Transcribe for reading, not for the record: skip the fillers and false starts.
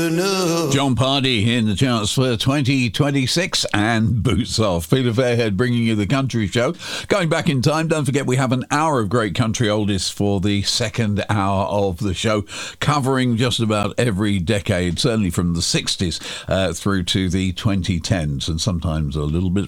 John Pardy in the charts for 2026 and Boots Off. Peter Fairhead bringing you the country show. Going back in time, don't forget we have an hour of great country oldies for the second hour of the show, covering just about every decade, certainly from the 60s through to the 2010s, and sometimes a little bit